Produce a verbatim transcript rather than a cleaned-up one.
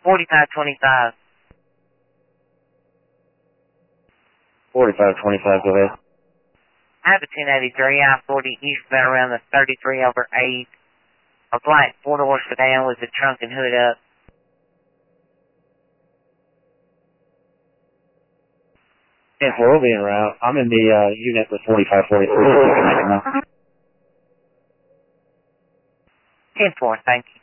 forty-five twenty-five. forty-five twenty-five, go ahead. I have a ten eighty-three, I forty eastbound around the thirty-three over eight. A black four-door sedan with the trunk and hood up. ten four will be en route. I'm in the uh, unit with forty-five forty-three. ten four, thank you.